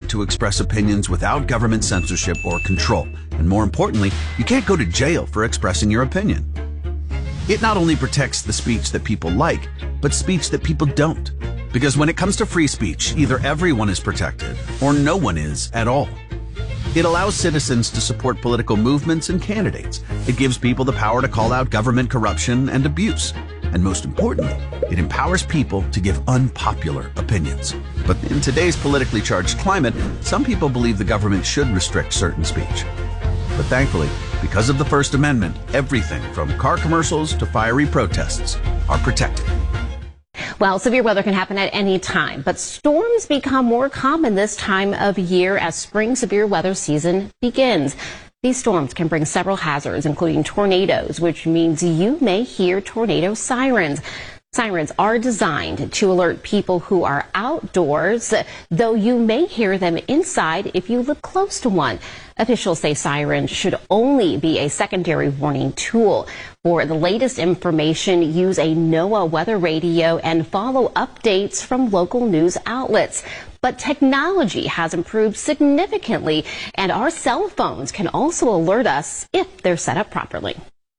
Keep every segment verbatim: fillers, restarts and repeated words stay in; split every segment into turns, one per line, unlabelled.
to express opinions without government censorship or control. And more importantly, you can't go to jail for expressing your opinion. It not only protects the speech that people like, but speech that people don't. Because when it comes to free speech, either everyone is protected or no one is at all. It allows citizens to support political movements and candidates. It gives people the power to call out government corruption and abuse. And most importantly, it empowers people to give unpopular opinions. But in today's politically charged climate, some people believe the government should restrict certain speech. But thankfully, because of the First Amendment, everything from car commercials to fiery protests are protected.
Well, severe weather can happen at any time, but storms become more common this time of year as spring severe weather season begins. These storms can bring several hazards, including tornadoes, which means you may hear tornado sirens. Sirens are designed to alert people who are outdoors, though you may hear them inside if you live close to one. Officials say sirens should only be a secondary warning tool. For the latest information, use a NOAA weather radio and follow updates from local news outlets. But technology has improved significantly, and our cell phones can also alert us if they're set up properly.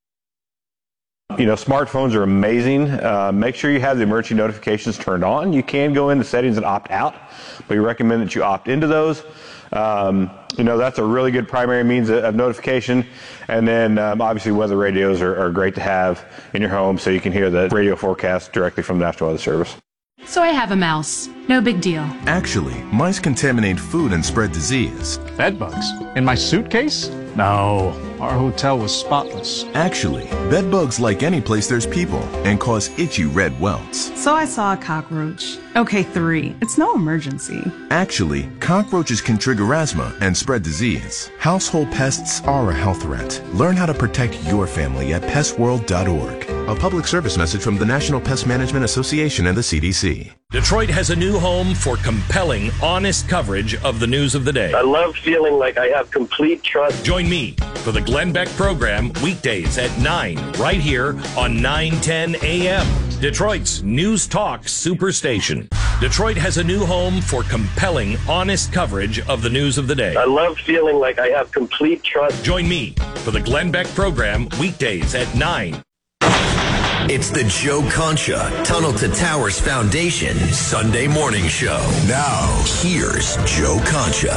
You know, smartphones are amazing. Uh, make sure you have the emergency notifications turned on. You can go into settings and opt out, but we recommend that you opt into those. Um, you know, that's a really good primary means of, of notification. And then um, obviously weather radios are, are great to have in your home so you can hear the radio forecast directly from the National Weather Service.
So I have a mouse. No big deal.
Actually, mice contaminate food and spread disease.
Bed bugs? In my suitcase? No, our hotel was spotless.
Actually, bed bugs like any place there's people and cause itchy red welts.
So I saw a cockroach. Okay, three. It's no emergency.
Actually, cockroaches can trigger asthma and spread disease. Household pests are a health threat. Learn how to protect your family at pest world dot org. A public service message from the National Pest Management Association and the C D C.
Detroit has a new home for compelling, honest coverage of the news of the day.
I love feeling like I have complete trust.
Join me for the Glenn Beck program weekdays at nine, right here on nine ten A M, Detroit's News Talk Superstation. Detroit has a new home for compelling, honest coverage of the news of the day.
I love feeling like I have complete trust.
Join me for the Glenn Beck program weekdays at nine.
It's the Joe Concha Tunnel to Towers Foundation Sunday morning show. Now, here's Joe Concha.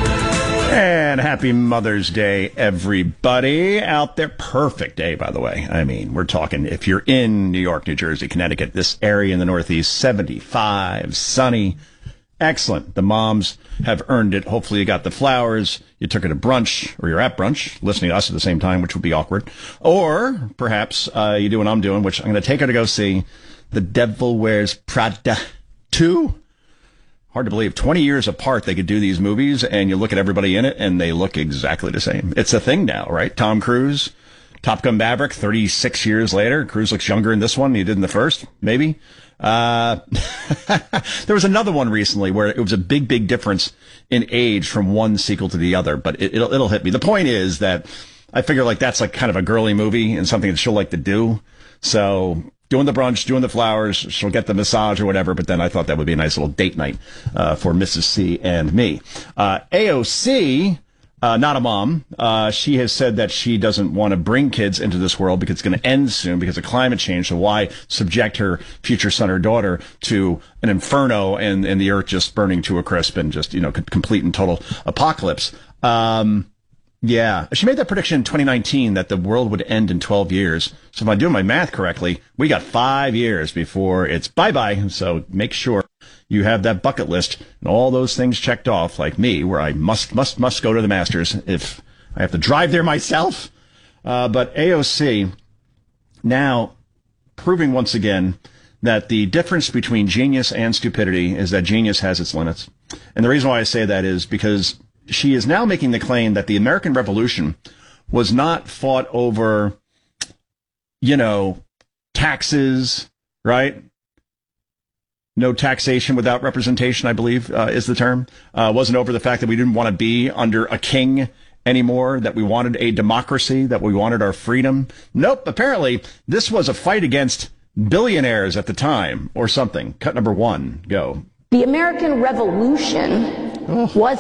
And happy Mother's Day, everybody out there. Perfect day, by the way. I mean, we're talking, if you're in New York, New Jersey, Connecticut, this area in the Northeast, seventy-five, sunny. Excellent. The moms have earned it. Hopefully you got the flowers. You took her to brunch, or you're at brunch, listening to us at the same time, which would be awkward. Or perhaps uh, you do what I'm doing, which I'm going to take her to go see The Devil Wears Prada two. Hard to believe. twenty years apart, they could do these movies, and you look at everybody in it, and they look exactly the same. It's a thing now, right? Tom Cruise, Top Gun Maverick, thirty-six years later. Cruise looks younger in this one than he did in the first, maybe. Uh, there was another one recently where it was a big, big difference in age from one sequel to the other, but it, it'll, it'll hit me. The point is that I figure like that's like kind of a girly movie and something that she'll like to do. So doing the brunch, doing the flowers, she'll get the massage or whatever, but then I thought that would be a nice little date night, uh, for Missus C and me. Uh, A O C, Uh, not a mom. Uh, she has said that she doesn't want to bring kids into this world because it's going to end soon because of climate change. So why subject her future son or daughter to an inferno and, and the earth just burning to a crisp and just, you know, complete and total apocalypse? Um, yeah. She made that prediction in twenty nineteen that the world would end in twelve years. So if I'm doing my math correctly, we got five years before it's bye-bye. So make sure you have that bucket list and all those things checked off, like me, where I must, must, must go to the Masters if I have to drive there myself. Uh, but A O C now proving once again that the difference between genius and stupidity is that genius has its limits. And the reason why I say that is because she is now making the claim that the American Revolution was not fought over, you know, taxes, right? No taxation without representation, I believe, uh, is the term. Uh, wasn't over the fact that we didn't want to be under a king anymore, that we wanted a democracy, that we wanted our freedom. Nope. Apparently, this was a fight against billionaires at the time or something. Cut number one. Go.
The American Revolution was